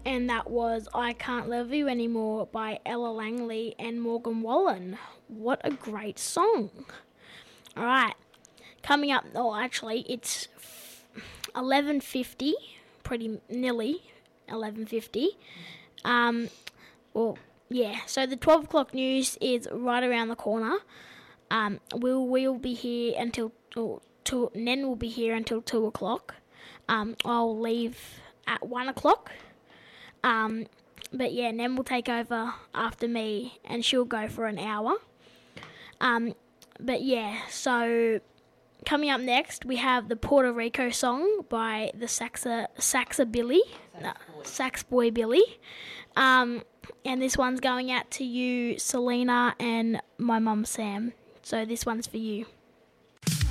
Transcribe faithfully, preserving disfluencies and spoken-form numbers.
and that was I Can't Love You Anymore by Ella Langley and Morgan Wallen. What a great song. All right, coming up, oh, actually, it's eleven fifty, pretty nearly eleven fifty. Um, well, yeah, so the twelve o'clock news is right around the corner. Um, we'll, we'll be here until, or two, Nen will be here until two o'clock. Um, I'll leave at one o'clock. Um, but yeah, Nen will take over after me and she'll go for an hour. Um, but yeah, so coming up next, we have the Puerto Rico song by the Saxa, Saxa Billy, Sax, no, boy. Sax Boy Billy. Um, and this one's going out to you, Selena, and my mum, Sam. So this one's for you.